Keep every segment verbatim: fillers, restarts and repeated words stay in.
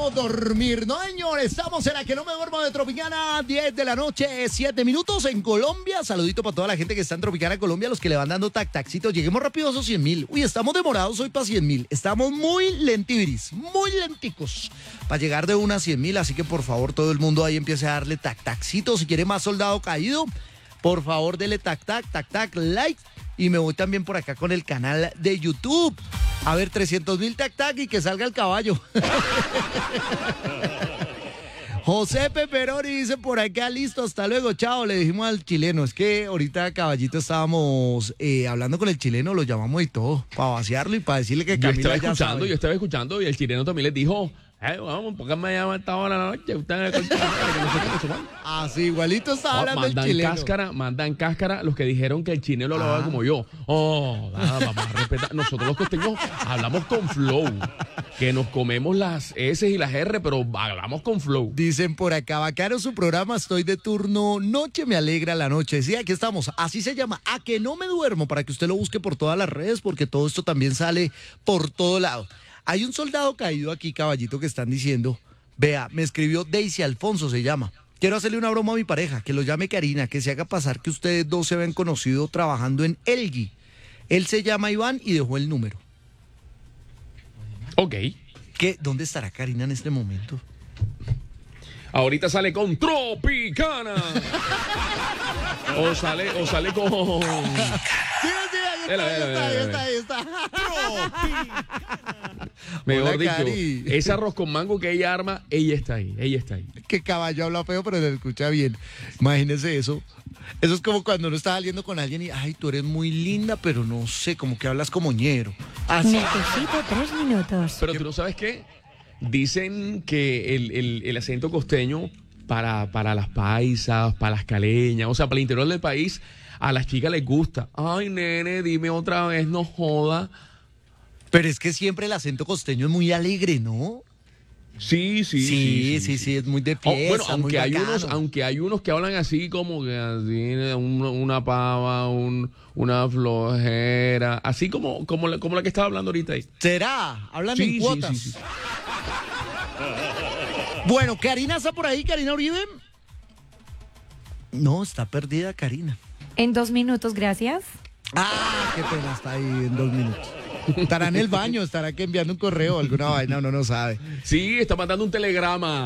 logramos dormir, ¿no, señor? Estamos en la que no me duermo de Tropicana, diez de la noche, siete minutos en Colombia. Saludito para toda la gente que está en Tropicana, Colombia, los que le van dando tac-tacitos. Lleguemos rápido a esos cien mil. Uy, estamos demorados hoy para cien mil. Estamos muy lentibiris, muy lenticos para llegar de una a cien mil. Así que, por favor, todo el mundo ahí empiece a darle tac-tacitos. Si quiere más soldado caído, por favor, dele tac-tac, tac-tac, like. Y me voy también por acá con el canal de YouTube. A ver, trescientos mil tac-tac y que salga el caballo. José Peperoni dice por acá, listo, hasta luego, chao, le dijimos al chileno. Es que ahorita, caballito, estábamos eh, hablando con el chileno, lo llamamos y todo, para vaciarlo y para decirle que Camila yo estaba ya escuchando, sabe. Yo estaba escuchando y el chileno también les dijo, hey, vamos, ¿por qué me llaman a esta hora de la noche? Ustedes Así, igualito estaba oh, hablando el mandan chileno. Cáscara, mandan cáscara los que dijeron que el chileno lo hablaba Ah. como yo. Oh, nada, vamos a respetar. Nosotros los costeños hablamos con flow, que nos comemos las S y las R, pero hablamos con flow. Dicen por acá, bacano su programa, estoy de turno, noche me alegra la noche. Sí, aquí estamos, así se llama, A que no me duermo, para que usted lo busque por todas las redes, porque todo esto también sale por todo lado. Hay un soldado caído aquí, caballito, que están diciendo, vea, me escribió Daisy Alfonso, se llama. Quiero hacerle una broma a mi pareja, que lo llame Karina, que se haga pasar que ustedes dos se ven conocido trabajando en L G. Él se llama Iván y dejó el número. Ok. ¿Qué? ¿Dónde estará Karina en este momento? Ahorita sale con Tropicana. o sale, o sale con. Sí, sí, ahí está, ahí está, ahí está, ahí está. Mejor Hola, dicho, Cari. ese arroz con mango que ella arma, ella está ahí, ella está ahí. Que caballo habla feo, pero se escucha bien. Imagínese eso. Eso es como cuando uno está saliendo con alguien y, ay, tú eres muy linda, pero no sé, como que hablas como ñero. Así. Necesito tres minutos. Pero tú no sabes qué. Dicen que el, el, el acento costeño para, para las paisas, para las caleñas, o sea, para el interior del país, a las chicas les gusta. Ay, nene, dime otra vez, no joda. Pero es que siempre el acento costeño es muy alegre, ¿no? Sí, sí, Sí, sí, sí. sí, sí, es muy de Oh, fiesta, bueno, muy aunque hay bacano. unos, aunque hay unos que hablan así como que así, una, una pava, un, una flojera, así como, como, la, como la que estaba hablando ahorita ahí. ¿Será? Hablan Sí, en sí, cuotas. sí, sí. Bueno, Karina está por ahí, Karina Uribe. No, está perdida Karina. En dos minutos, gracias. Ah, qué pena, está ahí en dos minutos. Estará en el baño, estará que enviando un correo, alguna vaina, uno no sabe. Sí, está mandando un telegrama.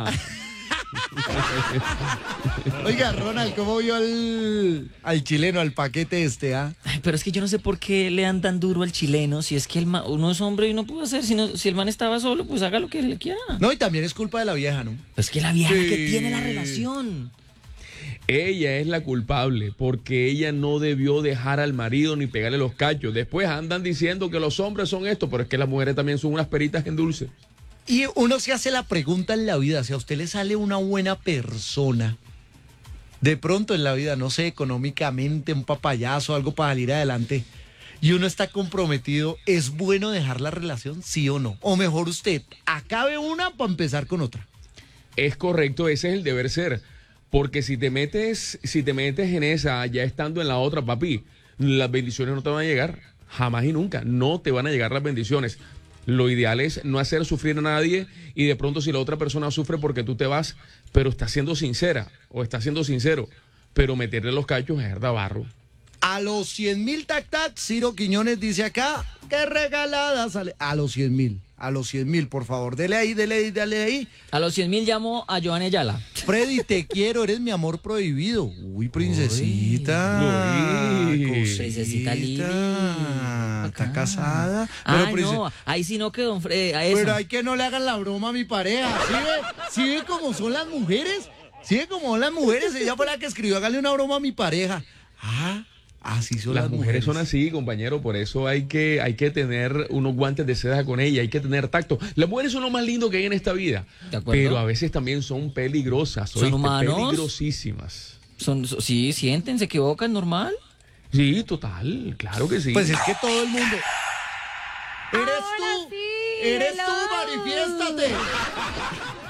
Oiga, Ronald, ¿cómo vio al, al chileno, al paquete este, ah? Ay, pero es que yo no sé por qué le dan tan duro al chileno. Si es que el ma- uno es hombre y no puede hacer. Si, no- si el man estaba solo, pues haga lo que le quiera. No, y también es culpa de la vieja, ¿no? Es que la vieja Sí. que tiene la relación. Ella es la culpable porque ella no debió dejar al marido ni pegarle los cachos. Después andan diciendo que los hombres son esto, pero es que las mujeres también son unas peritas en dulce. Y uno se hace la pregunta en la vida, si a usted le sale una buena persona, de pronto en la vida, no sé, económicamente, un papayazo, algo para salir adelante, y uno está comprometido, ¿es bueno dejar la relación, sí o no? O mejor usted, acabe una para empezar con otra. Es correcto, ese es el deber ser. Porque si te metes, si te metes en esa, ya estando en la otra, papi, las bendiciones no te van a llegar. Jamás y nunca. No te van a llegar las bendiciones. Lo ideal es no hacer sufrir a nadie y de pronto si la otra persona sufre porque tú te vas, pero está siendo sincera o está siendo sincero, pero meterle los cachos es verdad barro. A los cien mil tac-tac, Ciro Quiñones dice acá, qué regalada sale. A los cien mil, a los cien mil, por favor, dele ahí, dele ahí, dale ahí. A los cien mil llamo a Joan Ayala. Freddy, te quiero, eres mi amor prohibido. Uy, princesita. Uy. Cosita. Princesita Lili. Está Bacán. casada. Ah, prince- no, ahí sí no quedó. Eh, a eso. pero hay que no le hagan la broma a mi pareja. ¿Sí ve? ¿Sí ve cómo son las mujeres? ¿Sí ve cómo son las mujeres? Ella fue la que escribió, hágale una broma a mi pareja. Ah, así son las, Las mujeres son así, compañero, por eso hay que, hay que tener unos guantes de seda con ella, hay que tener tacto. Las mujeres son lo más lindo que hay en esta vida, ¿De acuerdo? pero a veces también son peligrosas, ¿Son ¿oíste? humanos? Peligrosísimas. Son, so- sí, sienten, se equivocan, normal. Sí, total, claro que sí. Pues es que todo el mundo. ¿Eres Ahora tú? sí, ¿Eres hello. tú? Manifiéstate.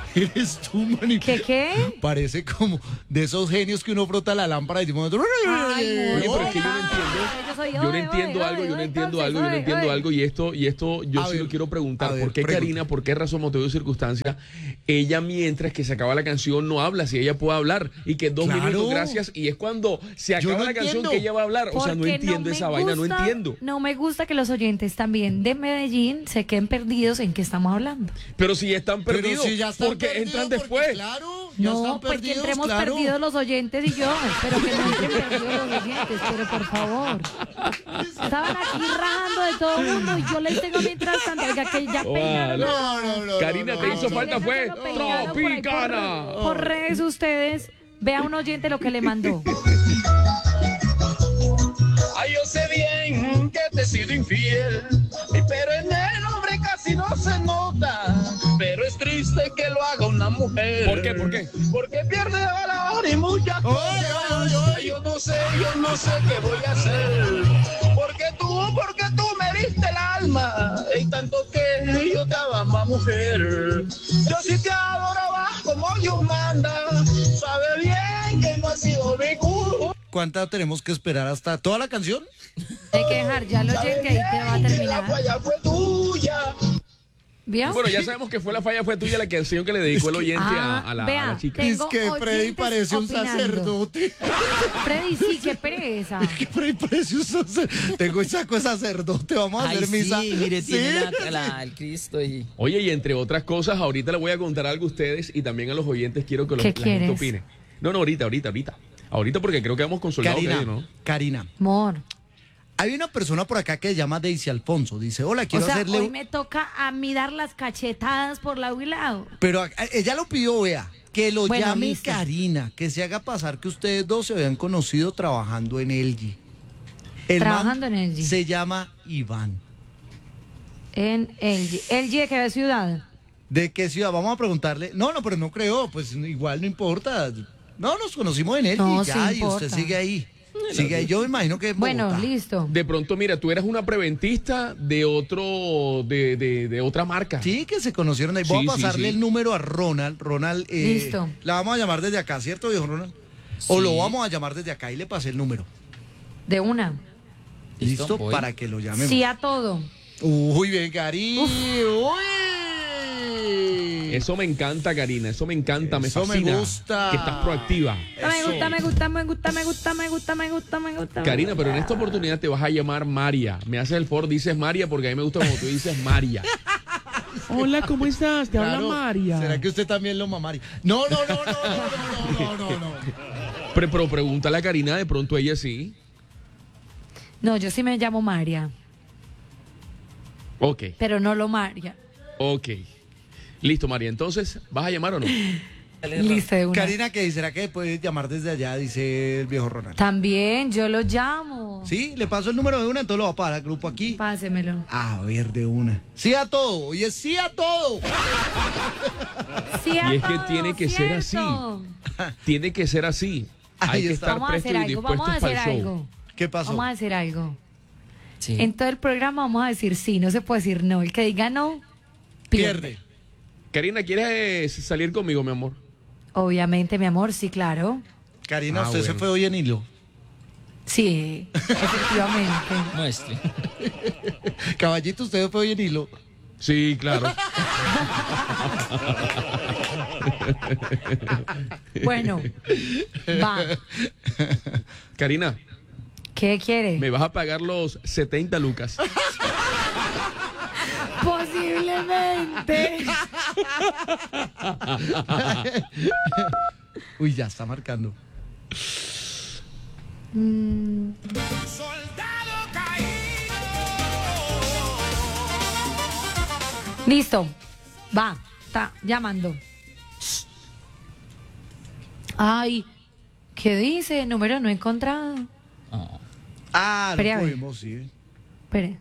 Eres tú, mani. ¿Qué qué? Parece como de esos genios que uno frota la lámpara y dice, Ay, Oye, pero es que yo no Ay, entiendo, yo soy yo no oe, entiendo oe, algo, yo no oe, entiendo entonces, algo, yo no oe, entiendo oe. algo y esto, y esto yo A sí ver, lo quiero preguntar. a ver, ¿Por qué pregunta. Karina, por qué razón, motivo y circunstancia, ella mientras que se acaba la canción no habla, si ella puede hablar y que dos Claro. minutos, gracias, y es cuando se Yo acaba no la canción entiendo. que ella va a hablar? O sea, no Porque entiendo me esa vaina, no gusta- entiendo. No me gusta que los oyentes también de Medellín se queden perdidos en qué estamos hablando. Pero si ya están Pero perdidos, si ya están porque perdidos, entran porque, después. Claro, ya No, están pues que perdidos, entremos claro. perdidos los oyentes y yo, pero que no entren perdidos los oyentes, pero por favor. Estaban aquí rajando de todo el mundo y yo les tengo mientras tanto, oiga, que ya peinaron. No, no, no. Karina, no, te no, hizo no, falta no. fue Lo peinaron por ahí Tropicana. Por, por redes ustedes, vea un oyente lo que le mandó. Ay, yo sé bien que te he sido infiel, pero en el hombre casi no se nota. Pero es triste que lo haga una mujer. ¿Por qué? ¿Por qué? Porque pierde valor y muchas Ay, cosas. ay, ay, ay. Yo no sé, yo no sé qué voy a hacer. Porque tú, porque tú me diste el alma. Y tanto que yo te amaba, mujer. Yo sí te adoraba como Dios manda. Sabe bien que no ha sido mi culpa. ¿Cuánta tenemos que esperar hasta toda la canción? Hay que dejar ya el oyente, ahí te va a La terminar. falla fue tuya. ¿Vio? Bueno, ya sabemos que fue la falla, fue tuya la canción que le dedicó el oyente Ah, a, a la, a vea, la chica. Tengo Es que Freddy oyentes parece un opinando. sacerdote. Freddy, sí, qué pereza. Es que Freddy parece un sacerdote. Tengo el saco de sacerdote, vamos a Ay, hacer misa. sí, mire, tiene Sí, la- la- el Cristo y... Oye, y entre otras cosas, ahorita le voy a contar algo a ustedes y también a los oyentes quiero que los, ¿Qué la gente quieres? opine. No, no, ahorita, ahorita, ahorita. Ahorita porque creo que hemos consolidado Karina, que, ¿no? Karina, Amor. hay una persona por acá que se llama Daisy Alfonso. Dice, hola, O quiero sea, hacerle... hoy un-". me toca a mí dar las cachetadas por lado y lado. Pero a- ella lo pidió, vea, que lo Bueno, llame listo. Karina, que se haga pasar que ustedes dos se habían conocido trabajando en L G. El Trabajando man en L G. Se llama Iván. En L G. ¿L G de qué ciudad? ¿De qué ciudad? Vamos a preguntarle. No, no, pero no creo, pues igual no importa. No, nos conocimos en L G No, ya, sí y usted importa. sigue ahí. Sigue ahí, yo me imagino que en Bueno, Bogotá. listo. De pronto, mira, tú eras una preventista de otro, de, de, de otra marca. Sí, que se conocieron ahí. Voy Sí, a sí, pasarle sí. el número a Ronald. Ronald, eh, Listo. la vamos a llamar desde acá, ¿cierto, viejo Ronald? O Sí. lo vamos a llamar desde acá y le pasé el número. De una. ¿Listo? Listo, voy. Para que lo llamemos. Sí a todo. Uy, bien, Cari. Uy. Eso me encanta, Karina. Eso me encanta, me Eso me fascina. gusta. Que estás proactiva. Me Eso. gusta, me gusta, me gusta, me gusta, me gusta, me gusta, me gusta. me Karina, gusta. pero en esta oportunidad te vas a llamar María. Me haces el favor, dices María porque a mí me gusta como tú dices María. Hola, ¿cómo estás? Te Claro. ¿Será que usted también lo mamaría? No, no, no, no, no, no, no, no, no. Pero, pero pregúntale a Karina, de pronto ella sí. No, yo sí me llamo María, Ok, pero no lo María. ok. Listo, María. Entonces, ¿vas a llamar o no? Listo de una. Karina, ¿qué será que puede llamar desde allá? Dice el viejo Ronald. También, yo lo llamo. Sí, le paso el número de una, entonces lo va a pagar al grupo aquí. Pásemelo. A ver, de una. Sí a todo, oye, sí a todo. Sí a Y es que todo, tiene que ser ¿cierto? Tiene que ser así. Ahí Hay que está. estar Vamos a presto hacer y algo, dispuestos vamos a para hacer el show. algo. ¿Qué pasó? Vamos a hacer algo. Sí. En todo el programa vamos a decir sí, no se puede decir no. El que diga no, pierde. Pierde. Karina, ¿quieres eh, salir conmigo, mi amor? Obviamente, mi amor, sí, claro. Karina, Ah, usted se bueno. fue hoy en hilo. Sí, efectivamente. Muestre. Caballito, usted se fue hoy en hilo. Sí, claro. Bueno, va. Karina, ¿Qué quiere? me vas a pagar los setenta lucas. Posiblemente. Uy, ya está marcando. Mm, listo. Va, está llamando. Ay, ¿qué dice? Número no encontrado. Oh. Ah, Espere, a no ver. podemos, sí. Espere.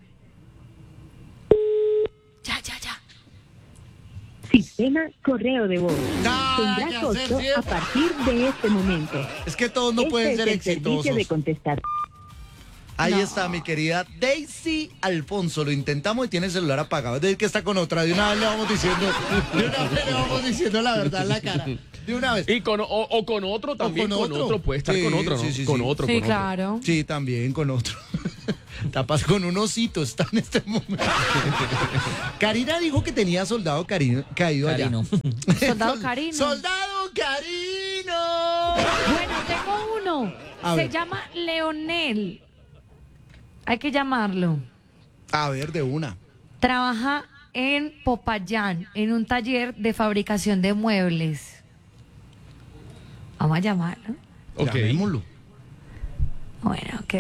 Ya, ya, ya. Sistema correo de voz. Ah, Tendrá ya costo sé, sí. a partir de este momento. Es que todos no Este pueden es ser el servicio exitosos. de contestar. Ahí No. está mi querida Daisy Alfonso. Lo intentamos y tiene el celular apagado. Es decir, que está con otra. De una vez le vamos diciendo, de una vez le vamos diciendo la verdad en la cara. De una vez. Y con, o, o con otro también, con con, otro. otro. puede estar Sí, con otro, ¿no? sí, sí, con sí. otro, Sí, con otro. claro. Sí, también con otro. Tapas con un osito, está en este momento. Karina dijo que tenía soldado carino, caído allá. Carino. Soldado Carino. ¡Soldado Carino! Bueno, tengo uno. A Se ver. llama Leonel. Hay que llamarlo. A ver, de una. Trabaja en Popayán, en un taller de fabricación de muebles. Vamos a llamarlo. Ok. Llamémoslo. Bueno, ok.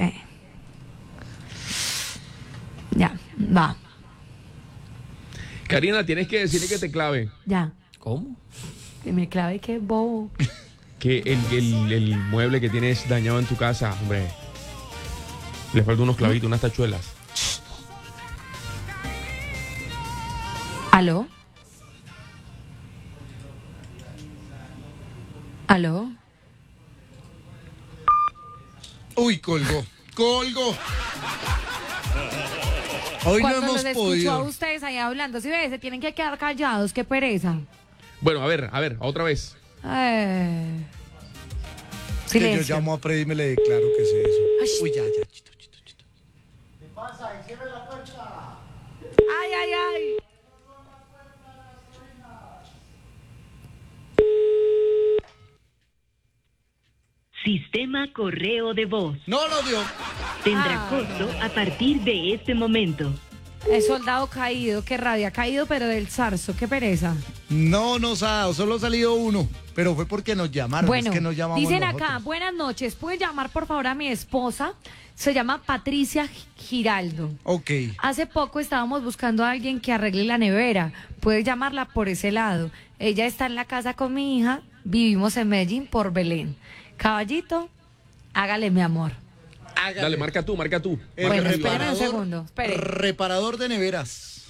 Ya, va, Karina, tienes que decirle que te clave. ya. ¿Cómo? Que me clave que es bobo. Que el, el, el mueble que tienes dañado en tu casa, hombre, le faltan unos clavitos, unas tachuelas. ¿Aló? ¿Aló? Uy, colgó. Colgó. Hoy no Cuando hemos los escucho a podido. ustedes ahí hablando, si ves, se tienen que quedar callados, qué pereza. Bueno, a ver, a ver, otra vez. Eh. Que yo Silencio. llamo a Freddy y me le declaro que es eso. Ay. Uy, ya, ya, chito, chito, chito. Ay, ay, ay. Sistema correo de voz. No lo dio. Tendrá Ah. costo a partir de este momento. Es soldado caído, qué rabia, caído pero del zarzo, qué pereza. No nos ha dado, solo ha salido uno. Pero fue porque nos llamaron. Bueno, es que nos llamamos dicen nosotros. acá, buenas noches, ¿puede llamar por favor a mi esposa? Se llama Patricia Giraldo. Ok. Hace poco estábamos buscando a alguien que arregle la nevera. Puedes llamarla por ese lado. Ella está en la casa con mi hija. Vivimos en Medellín por Belén. Caballito, hágale mi amor. Hágale. Dale, marca tú, marca tú. El Bueno, Marca tú, espérame Ivana. un segundo, espere. Reparador de neveras.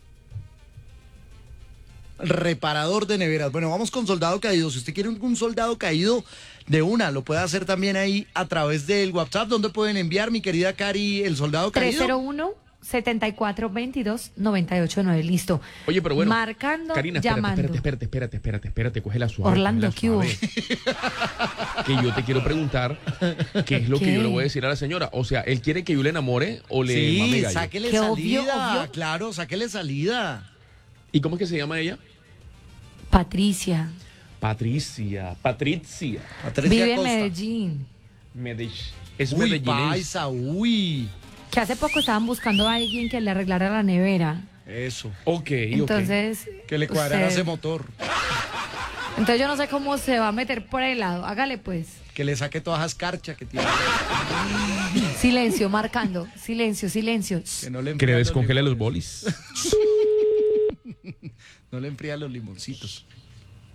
Reparador de neveras. Bueno, vamos con soldado caído. Si usted quiere un, un soldado caído de una, lo puede hacer también ahí a través del WhatsApp, donde pueden enviar, mi querida Cari, el soldado caído. tres cero uno, siete cuatro dos dos, nueve ocho nueve, listo. Oye, pero bueno. Marcando, Karina, espérate, llamando. espérate, espérate, espérate, espérate, espérate, coge la suave. Orlando, coge la ¿qué suave. Que yo te quiero preguntar qué es lo que ¿Qué? yo le voy a decir a la señora. O sea, ¿él quiere que yo le enamore o le mame Sí, gallo? sáquele Qué salida. obvio, obvio. Claro, sáquele salida. ¿Y cómo es que se llama ella? Patricia, Patricia, Patricia. Patricia vive en Costa. Medellín. Medellín. Es Uy, Medellín. paisa, uy. Que hace poco estaban buscando a alguien que le arreglara la nevera. Eso. Ok, ok. Entonces. Que le cuadrara usted- ese motor. Entonces yo no sé cómo se va a meter por el lado. Hágale pues. Que le saque todas esas carchas que tiene. Silencio, marcando. Silencio, silencio. Que no le Que le enfrían los descongele lim- los bolis. No le enfrían los limoncitos.